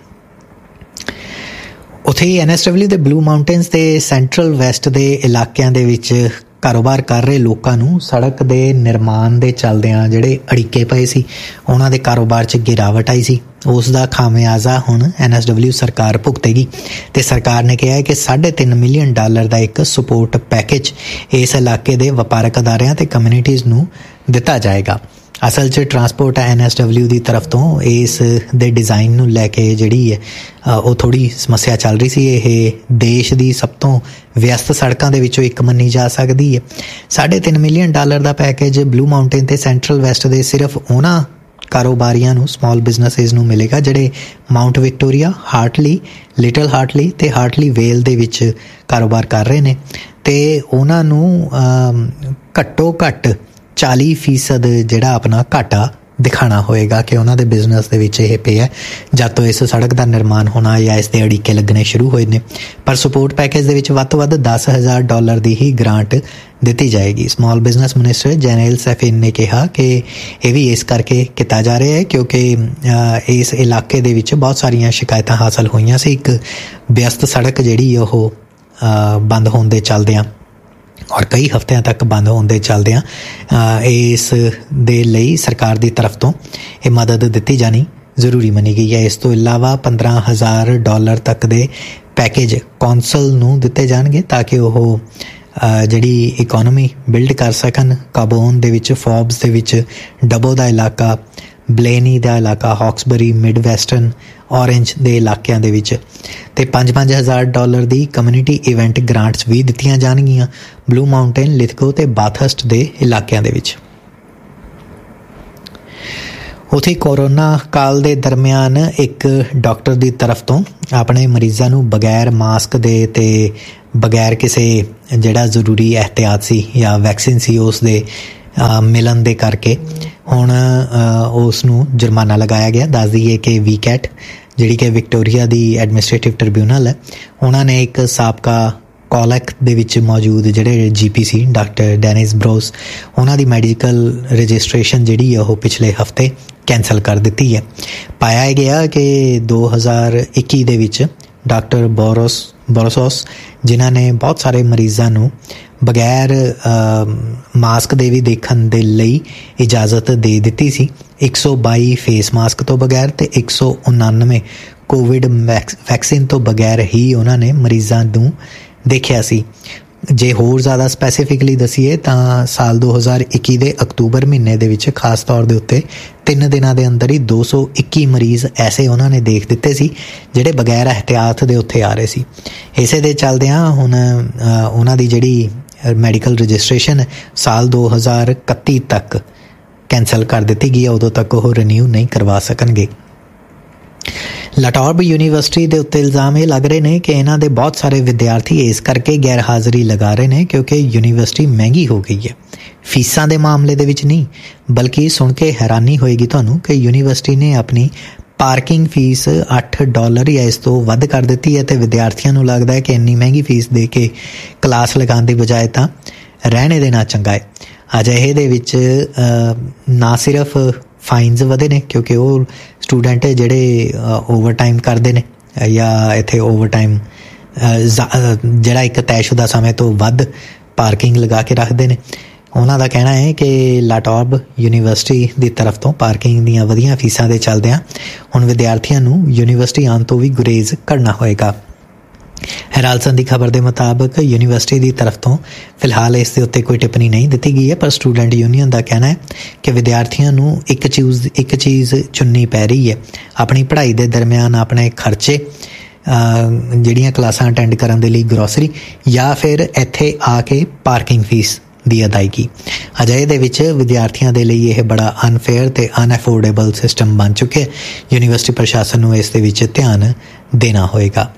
ਉੱਥੇ ਹੀ NSW ਦੇ ਬਲੂ ਮਾਊਂਟੇਨਸ ਤੇ ਸੈਂਟਰਲ ਵੈਸਟ ਦੇ ਇਲਾਕਿਆਂ ਦੇ ਵਿੱਚ ਕਾਰੋਬਾਰ ਕਰ ਰਹੇ ਲੋਕਾਂ ਨੂੰ ਸੜਕ ਦੇ ਨਿਰਮਾਣ ਦੇ ਚੱਲਦਿਆਂ ਜਿਹੜੇ ਅੜਿੱਕੇ ਪਏ ਸੀ, ਉਹਨਾਂ ਦੇ ਕਾਰੋਬਾਰ 'ਚ ਗਿਰਾਵਟ ਆਈ ਸੀ। ਉਸ ਦਾ ਖਾਮਿਆਜ਼ਾ ਹੁਣ NSW ਸਰਕਾਰ ਭੁਗਤੇਗੀ ਅਤੇ ਸਰਕਾਰ ਨੇ ਕਿਹਾ ਹੈ ਕਿ $3.5 ਮਿਲੀਅਨ ਦਾ ਇੱਕ ਸਪੋਰਟ ਪੈਕੇਜ ਇਸ ਇਲਾਕੇ ਦੇ ਵਪਾਰਕ ਅਦਾਰਿਆਂ ਅਤੇ ਕਮਿਊਨਿਟੀਜ਼ ਨੂੰ ਦਿੱਤਾ ਜਾਏਗਾ। ਅਸਲ 'ਚ ਟਰਾਂਸਪੋਰਟ NSW ਦੀ ਤਰਫ ਤੋਂ ਇਸ ਦੇ ਡਿਜ਼ਾਈਨ ਨੂੰ ਲੈ ਕੇ ਜਿਹੜੀ ਹੈ ਉਹ ਥੋੜ੍ਹੀ ਸਮੱਸਿਆ ਚੱਲ ਰਹੀ ਸੀ। ਇਹ ਦੇਸ਼ ਦੀ ਸਭ ਤੋਂ ਵਿਅਸਤ ਸੜਕਾਂ ਦੇ ਵਿੱਚੋਂ ਇੱਕ ਮੰਨੀ ਜਾ ਸਕਦੀ ਹੈ। $3.5 ਮਿਲੀਅਨ ਦਾ ਪੈਕੇਜ ਬਲੂ ਮਾਊਂਟੇਨ ਅਤੇ ਸੈਂਟਰਲ ਵੈਸਟ ਦੇ ਸਿਰਫ ਉਹਨਾਂ ਕਾਰੋਬਾਰੀਆਂ ਨੂੰ, ਸਮਾਲ ਬਿਜ਼ਨਸਿਸ ਨੂੰ ਮਿਲੇਗਾ ਜਿਹੜੇ ਮਾਊਂਟ ਵਿਕਟੋਰੀਆ, ਹਾਰਟਲੀ, ਲਿਟਲ ਹਾਰਟਲੀ ਅਤੇ ਹਾਰਟਲੀ ਵੇਲ ਦੇ ਵਿੱਚ ਕਾਰੋਬਾਰ ਕਰ ਰਹੇ ਨੇ ਅਤੇ ਉਹਨਾਂ ਨੂੰ ਘੱਟੋ ਘੱਟ 40% ਜਿਹੜਾ ਆਪਣਾ ਘਾਟਾ ਦਿਖਾਉਣਾ ਹੋਏਗਾ ਕਿ ਉਹਨਾਂ ਦੇ ਬਿਜ਼ਨਸ ਦੇ ਵਿੱਚ ਇਹ ਪਿਆ ਜਦ ਤੋਂ ਇਸ ਸੜਕ ਦਾ ਨਿਰਮਾਣ ਹੋਣਾ ਜਾਂ ਇਸ ਦੇ ਅੜਿੱਕੇ ਲੱਗਣੇ ਸ਼ੁਰੂ ਹੋਏ ਨੇ। ਪਰ ਸਪੋਰਟ ਪੈਕੇਜ ਦੇ ਵਿੱਚ ਵੱਧ ਤੋਂ ਵੱਧ $10,000 ਦੀ ਹੀ ਗ੍ਰਾਂਟ ਦਿੱਤੀ ਜਾਏਗੀ। ਸਮਾਲ ਬਿਜ਼ਨਸ ਮਿਨਿਸਟਰ ਜੈਨੇਲ ਸੈਫਿਨ ਨੇ ਕਿਹਾ ਕਿ ਇਹ ਵੀ ਇਸ ਕਰਕੇ ਕੀਤਾ ਜਾ ਰਿਹਾ ਹੈ ਕਿਉਂਕਿ ਇਸ ਇਲਾਕੇ ਦੇ ਵਿੱਚ ਬਹੁਤ ਸਾਰੀਆਂ ਸ਼ਿਕਾਇਤਾਂ ਹਾਸਲ ਹੋਈਆਂ ਸੀ। ਇੱਕ ਵਿਅਸਤ ਸੜਕ ਜਿਹੜੀ ਉਹ ਬੰਦ ਹੋਣ ਦੇ ਚੱਲਦਿਆਂ ਔਰ ਕਈ ਹਫ਼ਤਿਆਂ ਤੱਕ ਬੰਦ ਹੋਣ ਦੇ ਚੱਲਦਿਆਂ ਇਸ ਦੇ ਲਈ ਸਰਕਾਰ ਦੀ ਤਰਫ ਤੋਂ ਇਹ ਮਦਦ ਦਿੱਤੀ ਜਾਣੀ ਜ਼ਰੂਰੀ ਮੰਨੀ ਗਈ ਹੈ। ਇਸ ਤੋਂ ਇਲਾਵਾ $15,000 ਤੱਕ ਦੇ ਪੈਕੇਜ ਕੌਂਸਲ ਨੂੰ ਦਿੱਤੇ ਜਾਣਗੇ ਤਾਂ ਕਿ ਉਹ ਜਿਹੜੀ ਇਕੋਨਮੀ ਬਿਲਡ ਕਰ ਸਕਣ। ਕਾਬੋਨ ਦੇ ਵਿੱਚ, ਫੋਰਬਸ ਦੇ ਵਿੱਚ, ਡਬੋ ਦਾ ਇਲਾਕਾ, ਬਲੇਨੀ ਦਾ ਇਲਾਕਾ, ਹੌਕਸਬਰੀ, ਮਿਡ ਵੈਸਟਰਨ, ਔਰੇਂਜ ਦੇ ਇਲਾਕਿਆਂ ਦੇ ਵਿੱਚ ਅਤੇ $5,000 ਦੀ ਕਮਿਊਨਿਟੀ ਇਵੈਂਟ ਗ੍ਰਾਂਟਸ ਵੀ ਦਿੱਤੀਆਂ ਜਾਣਗੀਆਂ ਬਲੂ ਮਾਊਂਟੇਨ, ਲਿਥਗੋ ਅਤੇ ਬਾਥਹਰਸਟ ਦੇ ਇਲਾਕਿਆਂ ਦੇ ਵਿੱਚ। ਉੱਥੇ ਕੋਰੋਨਾ ਕਾਲ ਦੇ ਦਰਮਿਆਨ ਇੱਕ ਡਾਕਟਰ ਦੀ ਤਰਫ ਤੋਂ ਆਪਣੇ ਮਰੀਜ਼ਾਂ ਨੂੰ ਬਗੈਰ ਮਾਸਕ ਦੇ ਅਤੇ ਬਗੈਰ ਕਿਸੇ ਜਿਹੜਾ ਜ਼ਰੂਰੀ ਇਹਤਿਆਤ ਸੀ ਜਾਂ ਵੈਕਸੀਨ ਸੀ ਉਸ ਦੇ ਮਿਲਣ ਦੇ ਕਰਕੇ ਹੁਣ ਉਸ ਨੂੰ ਜੁਰਮਾਨਾ ਲਗਾਇਆ ਗਿਆ। ਦੱਸ ਦਈਏ ਕਿ VCAT ਜਿਹੜੀ ਕਿ ਵਿਕਟੋਰੀਆ ਦੀ ਐਡਮਿਨਿਸਟ੍ਰੇਟਿਵ ਟ੍ਰਿਬਿਊਨਲ ਹੈ, ਉਹਨਾਂ ਨੇ ਇੱਕ ਸਾਬਕਾ ਕੋਲਕ ਦੇ ਵਿੱਚ ਮੌਜੂਦ ਜਿਹੜੇ GP ਸੀ ਡਾਕਟਰ ਡੈਨਿਸ ਬਰੋਸ, ਉਹਨਾਂ ਦੀ ਮੈਡੀਕਲ ਰਜਿਸਟ੍ਰੇਸ਼ਨ ਜਿਹੜੀ ਆ ਉਹ ਪਿਛਲੇ ਹਫ਼ਤੇ ਕੈਂਸਲ ਕਰ ਦਿੱਤੀ ਹੈ। ਪਾਇਆ ਗਿਆ ਕਿ 2021 ਦੇ ਵਿੱਚ ਡਾਕਟਰ ਬੋਰੋਸੋਸ, ਜਿਨ੍ਹਾਂ ਨੇ ਬਹੁਤ ਸਾਰੇ ਮਰੀਜ਼ਾਂ ਨੂੰ ਬਗੈਰ ਮਾਸਕ ਦੇ ਵੀ ਦੇਖਣ ਦੇ ਲਈ ਇਜਾਜ਼ਤ ਦੇ ਦਿੱਤੀ ਸੀ, 122 ਫੇਸ ਮਾਸਕ ਤੋਂ ਬਗੈਰ ਤੇ 199 ਕੋਵਿਡ ਵੈਕਸੀਨ ਤੋਂ ਬਗੈਰ ਹੀ ਉਹਨਾਂ ਨੇ ਮਰੀਜ਼ਾਂ ਨੂੰ ਦੇਖਿਆ ਸੀ। ਜੇ ਹੋਰ ਜ਼ਿਆਦਾ ਸਪੈਸੀਫਿਕਲੀ ਦੱਸੀਏ ਤਾਂ ਸਾਲ 2021 ਦੇ ਅਕਤੂਬਰ ਮਹੀਨੇ ਦੇ ਵਿੱਚ ਖਾਸ ਤੌਰ ਦੇ ਉੱਤੇ 3 ਦਿਨਾਂ ਦੇ ਅੰਦਰ ਹੀ 221 ਮਰੀਜ਼ ਐਸੇ ਉਹਨਾਂ ਨੇ ਦੇਖ ਦਿੱਤੇ ਸੀ ਜਿਹੜੇ ਬਗੈਰ ਇਹਤਿਆਤ ਦੇ ਉੱਥੇ ਆ ਰਹੇ ਸੀ। ਇਸੇ ਦੇ ਚੱਲਦਿਆਂ ਹੁਣ ਉਹਨਾਂ ਦੀ ਜਿਹੜੀ ਮੈਡੀਕਲ ਰਜਿਸਟ੍ਰੇਸ਼ਨ ਸਾਲ 2031 ਤੱਕ ਕੈਂਸਲ ਕਰ ਦਿੱਤੀ ਗਈ ਹੈ, ਉਦੋਂ ਤੱਕ ਉਹ ਰੀਨਿਊ ਨਹੀਂ ਕਰਵਾ ਸਕਣਗੇ। ਲਾਟੋਰਬ ਯੂਨੀਵਰਸਿਟੀ ਦੇ ਉੱਤੇ ਇਲਜ਼ਾਮ ਇਹ ਲੱਗ ਰਹੇ ਨੇ ਕਿ ਇਹਨਾਂ ਦੇ ਬਹੁਤ ਸਾਰੇ ਵਿਦਿਆਰਥੀ ਇਸ ਕਰਕੇ ਗੈਰ ਹਾਜ਼ਰੀ ਲਗਾ ਰਹੇ ਨੇ ਕਿਉਂਕਿ ਯੂਨੀਵਰਸਿਟੀ ਮਹਿੰਗੀ ਹੋ ਗਈ ਹੈ। ਫੀਸਾਂ ਦੇ ਮਾਮਲੇ ਦੇ ਵਿੱਚ ਨਹੀਂ, ਬਲਕਿ ਸੁਣ ਕੇ ਹੈਰਾਨੀ ਹੋਏਗੀ ਤੁਹਾਨੂੰ ਕਿ ਯੂਨੀਵਰਸਿਟੀ ਨੇ ਆਪਣੀ ਪਾਰਕਿੰਗ ਫੀਸ $8 ਜਾਂ ਇਸ ਤੋਂ ਵੱਧ ਕਰ ਦਿੱਤੀ ਹੈ, ਅਤੇ ਵਿਦਿਆਰਥੀਆਂ ਨੂੰ ਲੱਗਦਾ ਹੈ ਕਿ ਇੰਨੀ ਮਹਿੰਗੀ ਫੀਸ ਦੇ ਕੇ ਕਲਾਸ ਲਗਾਉਣ ਦੀ ਬਜਾਏ ਤਾਂ ਰਹਿਣੇ ਦੇਣਾ ਚੰਗਾ ਹੈ। ਅਜਿਹੇ ਦੇ ਵਿੱਚ ਨਾ ਸਿਰਫ ਫਾਈਨਸ ਵਧੇ ਨੇ ਕਿਉਂਕਿ ਉਹ ਸਟੂਡੈਂਟ ਜਿਹੜੇ ਓਵਰ ਟਾਈਮ ਕਰਦੇ ਨੇ ਜਾਂ ਇੱਥੇ ਓਵਰ ਟਾਈਮ ਜਿਹੜਾ ਇੱਕ ਤੈਅਸ਼ੁਦਾ ਸਮੇਂ ਤੋਂ ਵੱਧ ਪਾਰਕਿੰਗ ਲਗਾ ਕੇ ਰੱਖਦੇ ਨੇ, ਉਹਨਾਂ ਦਾ ਕਹਿਣਾ ਹੈ ਕਿ ਲਾਟੋਰਬ ਯੂਨੀਵਰਸਿਟੀ ਦੀ ਤਰਫ ਤੋਂ ਪਾਰਕਿੰਗ ਦੀਆਂ ਵਧੀਆਂ ਫੀਸਾਂ ਦੇ ਚੱਲਦਿਆਂ ਹੁਣ ਵਿਦਿਆਰਥੀਆਂ ਨੂੰ ਯੂਨੀਵਰਸਿਟੀ ਆਉਣ ਤੋਂ ਵੀ ਗੁਰੇਜ਼ ਕਰਨਾ ਹੋਏਗਾ। ਹੈਰਾਲਸਨ ਦੀ ਖਬਰ ਦੇ ਮੁਤਾਬਕ ਯੂਨੀਵਰਸਿਟੀ ਦੀ ਤਰਫ ਤੋਂ ਫਿਲਹਾਲ ਇਸ ਦੇ ਉੱਤੇ ਕੋਈ ਟਿੱਪਣੀ ਨਹੀਂ ਦਿੱਤੀ ਗਈ ਹੈ, ਪਰ ਸਟੂਡੈਂਟ ਯੂਨੀਅਨ ਦਾ ਕਹਿਣਾ ਹੈ ਕਿ ਵਿਦਿਆਰਥੀਆਂ ਨੂੰ ਇੱਕ ਚੀਜ਼ ਚੁਣਨੀ ਪੈ ਰਹੀ ਹੈ, ਆਪਣੀ ਪੜ੍ਹਾਈ ਦੇ ਦਰਮਿਆਨ ਆਪਣੇ ਖਰਚੇ, ਜਿਹੜੀਆਂ ਕਲਾਸਾਂ ਅਟੈਂਡ ਕਰਨ ਦੇ ਲਈ ਗਰੋਸਰੀ, ਜਾਂ ਫਿਰ ਇੱਥੇ ਆ ਕੇ ਪਾਰਕਿੰਗ ਫੀਸ ਦੀ ਅਦਾਇਗੀ। ਅਜਿਹੇ ਦੇ ਵਿੱਚ ਵਿਦਿਆਰਥੀਆਂ ਦੇ ਲਈ ਇਹ ਬੜਾ ਅਨਫੇਅਰ ਤੇ ਅਨਅਫੋਰਡੇਬਲ ਸਿਸਟਮ ਬਣ ਚੁੱਕਿਆ। ਯੂਨੀਵਰਸਿਟੀ ਪ੍ਰਸ਼ਾਸਨ ਨੂੰ ਇਸ ਦੇ ਵਿੱਚ ਧਿਆਨ ਦੇਣਾ ਹੋਏਗਾ।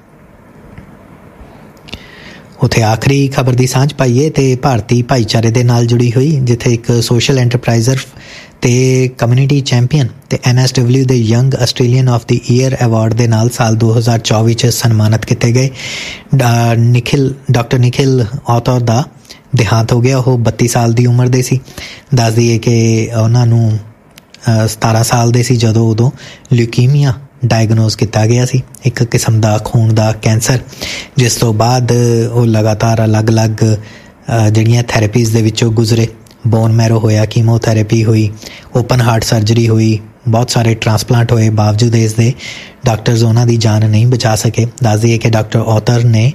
ਉੱਥੇ ਆਖਰੀ ਖਬਰ ਦੀ ਸਾਂਝ ਪਾਈਏ ਤੇ ਭਾਰਤੀ ਭਾਈਚਾਰੇ ਦੇ ਨਾਲ ਜੁੜੀ ਹੋਈ, ਜਿੱਥੇ ਇੱਕ ਸੋਸ਼ਲ ਐਂਟਰਪ੍ਰਾਈਜ਼ਰ ਤੇ ਕਮਿਊਨਿਟੀ ਚੈਂਪੀਅਨ ਤੇ NSW ਦੇ young Australian of the year award ਦੇ ਨਾਲ ਸਾਲ 2024 'ਚ ਸਨਮਾਨਿਤ ਕੀਤੇ ਗਏ ਡਾਕਟਰ ਨਿਖਿਲ ਔਤਰ ਦਾ ਦੇਹਾਂਤ ਹੋ ਗਿਆ। ਉਹ 32 ਸਾਲ ਦੀ ਉਮਰ ਦੇ ਸੀ। ਦੱਸ ਦਈਏ ਕਿ ਉਹਨਾਂ ਨੂੰ 17 ਸਾਲ ਦੇ ਸੀ ਜਦੋਂ ਉਦੋਂ ਲਿਊਕੀਮੀਆ ਡਾਇਗਨੋਜ਼ ਕੀਤਾ ਗਿਆ ਸੀ, ਇੱਕ ਕਿਸਮ ਦਾ ਖੂਨ ਦਾ ਕੈਂਸਰ, ਜਿਸ ਤੋਂ ਬਾਅਦ ਉਹ ਲਗਾਤਾਰ ਅਲੱਗ-ਅਲੱਗ ਜਿਹੜੀਆਂ ਥੈਰੇਪੀਜ਼ ਦੇ ਵਿੱਚੋਂ ਗੁਜ਼ਰੇ। ਬੋਨ ਮੈਰੋ ਹੋਇਆ, ਕੀਮੋਥੈਰੇਪੀ ਹੋਈ, ਓਪਨ ਹਾਰਟ ਸਰਜਰੀ ਹੋਈ, ਬਹੁਤ ਸਾਰੇ ਟ੍ਰਾਂਸਪਲਾਂਟ ਹੋਏ, ਬਾਵਜੂਦ ਇਸ ਦੇ ਡਾਕਟਰਜ਼ ਉਹਨਾਂ ਦੀ ਜਾਨ ਨਹੀਂ ਬਚਾ ਸਕੇ। ਦੱਸ ਦਈਏ ਕਿ ਡਾਕਟਰ ਔਤਰ ਨੇ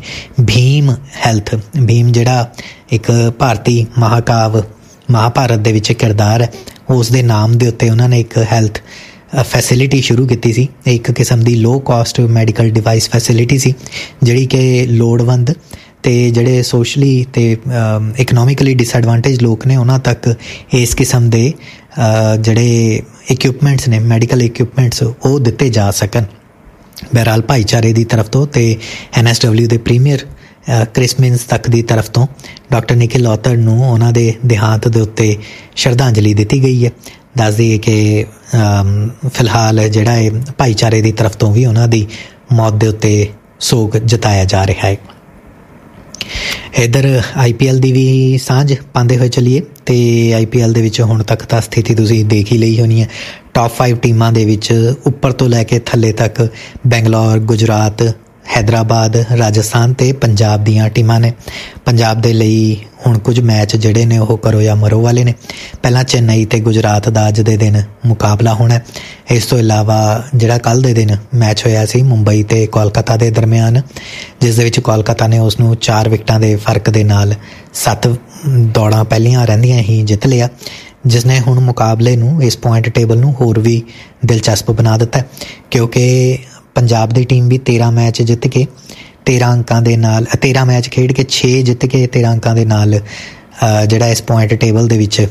ਭੀਮ ਜਿਹੜਾ ਇੱਕ ਭਾਰਤੀ ਮਹਾਭਾਰਤ ਦੇ ਵਿੱਚ ਕਿਰਦਾਰ ਹੈ, ਉਸ ਦੇ ਨਾਮ ਦੇ ਉੱਤੇ ਉਹਨਾਂ ਨੇ ਇੱਕ ਹੈਲਥ ਫੈਸਿਲਿਟੀ ਸ਼ੁਰੂ ਕੀਤੀ ਸੀ। ਇੱਕ ਕਿਸਮ ਦੀ ਲੋ ਕਾਸਟ ਮੈਡੀਕਲ ਡਿਵਾਈਸ ਫੈਸਿਲਿਟੀ ਸੀ, ਜਿਹੜੀ ਕਿ ਲੋੜਵੰਦ ਅਤੇ ਜਿਹੜੇ ਸੋਸ਼ਲੀ ਅਤੇ ਇਕਨੋਮਿਕਲੀ ਡਿਸਐਡਵਾਂਟੇਜ ਲੋਕ ਨੇ ਉਹਨਾਂ ਤੱਕ ਇਸ ਕਿਸਮ ਦੇ ਜਿਹੜੇ ਇਕੁਇਪਮੈਂਟਸ ਨੇ, ਮੈਡੀਕਲ ਇਕੁਇਪਮੈਂਟਸ, ਉਹ ਦਿੱਤੇ ਜਾ ਸਕਣ। ਬਹਰਹਾਲ ਭਾਈਚਾਰੇ ਦੀ ਤਰਫ ਤੋਂ ਅਤੇ NSW ਦੇ ਪ੍ਰੀਮੀਅਰ ਕ੍ਰਿਸ ਮਿੰਸ ਤੱਕ ਦੀ ਤਰਫ ਤੋਂ ਡਾਕਟਰ ਨਿਖਿਲ ਔਤਰ ਨੂੰ ਉਹਨਾਂ ਦੇ ਦੇਹਾਂਤ ਦੇ ਉੱਤੇ ਸ਼ਰਧਾਂਜਲੀ ਦਿੱਤੀ ਗਈ ਹੈ। ਦੱਸ ਦਈਏ ਕਿ ਫਿਲਹਾਲ ਜਿਹੜਾ ਇਹ ਭਾਈਚਾਰੇ ਦੀ ਤਰਫ ਤੋਂ ਵੀ ਉਹਨਾਂ ਦੀ ਮੌਤ ਦੇ ਉੱਤੇ ਸੋਗ ਜਤਾਇਆ ਜਾ ਰਿਹਾ ਹੈ। ਇੱਧਰ IPL ਦੀ ਵੀ ਸਾਂਝ ਪਾਉਂਦੇ ਹੋਏ ਚੱਲੀਏ ਤੇ IPL ਦੇ ਵਿੱਚ ਹੁਣ ਤੱਕ ਤਾਂ ਸਥਿਤੀ ਤੁਸੀਂ ਦੇਖ ਹੀ ਲਈ ਹੋਣੀ ਹੈ। ਟੌਪ 5 ਟੀਮਾਂ ਦੇ ਵਿੱਚ ਉੱਪਰ ਤੋਂ ਲੈ ਕੇ ਥੱਲੇ ਤੱਕ ਬੈਂਗਲੌਰ, ਗੁਜਰਾਤ, ਹੈਦਰਾਬਾਦ, ਰਾਜਸਥਾਨ ਤੇ ਪੰਜਾਬ ਦੀਆਂ ਟੀਮਾਂ ਨੇ। ਪੰਜਾਬ ਦੇ ਲਈ ਹੁਣ ਕੁਝ ਮੈਚ ਜਿਹੜੇ ਨੇ ਉਹ ਕਰੋ ਜਾਂ ਮਰੋ ਵਾਲੇ ਨੇ। ਪਹਿਲਾਂ ਚੇਨਈ ਤੇ ਗੁਜਰਾਤ ਦਾ ਅੱਜ ਦੇ ਦਿਨ ਮੁਕਾਬਲਾ ਹੋਣਾ। ਇਸ ਤੋਂ ਇਲਾਵਾ ਜਿਹੜਾ ਕੱਲ੍ਹ ਦੇ ਦਿਨ ਮੈਚ ਹੋਇਆ ਸੀ ਮੁੰਬਈ ਤੇ ਕੋਲਕਾਤਾ ਦੇ ਦਰਮਿਆਨ, ਜਿਸ ਦੇ ਵਿੱਚ ਕੋਲਕਾਤਾ ਨੇ ਉਸ ਨੂੰ 4 ਵਿਕਟਾਂ ਦੇ ਫਰਕ ਦੇ ਨਾਲ 7 ਦੌੜਾਂ ਪਹਿਲੀਆਂ ਰਹਿੰਦੀਆਂ ਹੀ ਜਿੱਤ ਲਿਆ, ਜਿਸ ਨੇ ਹੁਣ ਮੁਕਾਬਲੇ ਨੂੰ, ਇਸ ਪੁਆਇੰਟ ਟੇਬਲ ਨੂੰ ਹੋਰ ਵੀ ਦਿਲਚਸਪ ਬਣਾ ਦਿੱਤਾ, ਕਿਉਂਕਿ ਪੰਜਾਬ ਦੀ ਟੀਮ ਵੀ 13 ਮੈਚ ਜਿੱਤ ਕੇ 13 ਅੰਕਾਂ ਦੇ ਨਾਲ, 13 ਮੈਚ ਖੇਡ ਕੇ 6 ਜਿੱਤ ਕੇ 13 ਅੰਕਾਂ ਦੇ ਨਾਲ ਜਿਹੜਾ ਇਸ ਪੁਆਇੰਟ ਟੇਬਲ ਦੇ ਵਿੱਚ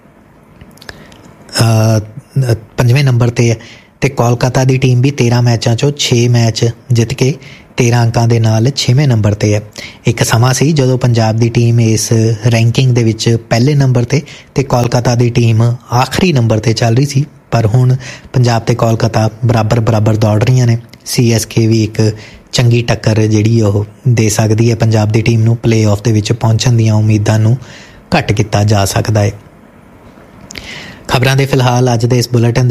5ਵੇਂ ਨੰਬਰ 'ਤੇ ਹੈ। ਅਤੇ ਕੋਲਕਾਤਾ ਦੀ ਟੀਮ ਵੀ 13 ਮੈਚਾਂ 'ਚੋਂ 6 ਮੈਚ ਜਿੱਤ ਕੇ 13 ਅੰਕਾਂ ਦੇ ਨਾਲ 6ਵੇਂ ਨੰਬਰ 'ਤੇ ਹੈ। ਇੱਕ ਸਮਾਂ ਸੀ ਜਦੋਂ ਪੰਜਾਬ ਦੀ ਟੀਮ ਇਸ ਰੈਂਕਿੰਗ ਦੇ ਵਿੱਚ ਪਹਿਲੇ ਨੰਬਰ 'ਤੇ ਅਤੇ ਕੋਲਕਾਤਾ ਦੀ ਟੀਮ ਆਖਰੀ ਨੰਬਰ 'ਤੇ ਚੱਲ ਰਹੀ ਸੀ, ਪਰ ਹੁਣ ਪੰਜਾਬ ਤੇ ਕੋਲਕਾਤਾ ਬਰਾਬਰ ਦੌੜ ਰਹੀਆਂ ਨੇ। CSK ਵੀ ਇੱਕ ਚੰਗੀ ਟੱਕਰ ਜਿਹੜੀ ਉਹ ਦੇ ਸਕਦੀ ਹੈ ਪੰਜਾਬ ਦੀ ਟੀਮ ਨੂੰ। ਪਲੇਅ-ਆਫ ਦੇ ਵਿੱਚ ਪਹੁੰਚਣ ਦੀਆਂ ਉਮੀਦਾਂ ਨੂੰ ਘੱਟ ਕੀਤਾ ਜਾ ਸਕਦਾ ਹੈ। ਖਬਰਾਂ ਦੇ ਫਿਲਹਾਲ ਅੱਜ ਦੇ ਇਸ ਬੁਲੇਟਿਨ